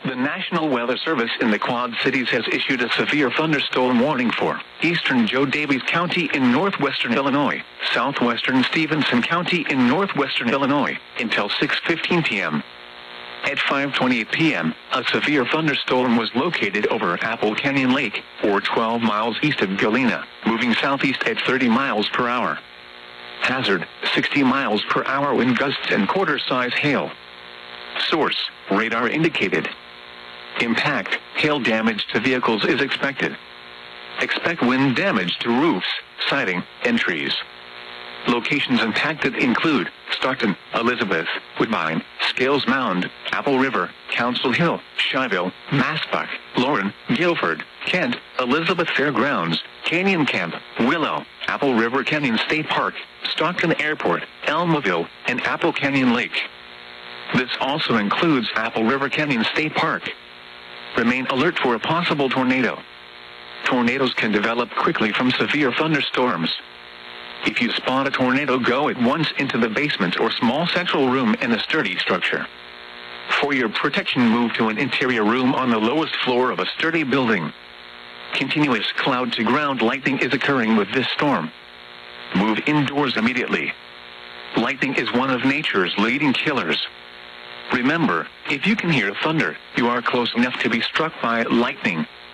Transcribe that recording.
The National Weather Service in the Quad Cities has issued a severe thunderstorm warning for eastern Joe Daviess County in northwestern Illinois, southwestern Stevenson County in northwestern Illinois, until 6:15 p.m. At 5:28 p.m., a severe thunderstorm was located over Apple Canyon Lake, or 12 miles east of Galena, moving southeast at 30 miles per hour. Hazard, 60 miles per hour wind gusts and quarter-size hail. Source, radar indicated. Impact, hail damage to vehicles is expected. Expect wind damage to roofs, siding, and trees. Locations impacted include Stockton, Elizabeth, Woodbine, Scales Mound, Apple River, Council Hill, Shyville, Massbach, Lauren, Guilford, Kent, Elizabeth Fairgrounds, Canyon Camp, Willow, Apple River Canyon State Park, Stockton Airport, Elmaville, and Apple Canyon Lake. This also includes Apple River Canyon State Park. Remain alert for a possible tornado. Tornadoes can develop quickly from severe thunderstorms. If you spot a tornado, go at once into the basement or small central room in a sturdy structure. For your protection, move to an interior room on the lowest floor of a sturdy building. Continuous cloud-to-ground lightning is occurring with this storm. Move indoors immediately. Lightning is one of nature's leading killers. Remember, if you can hear thunder, you are close enough to be struck by lightning.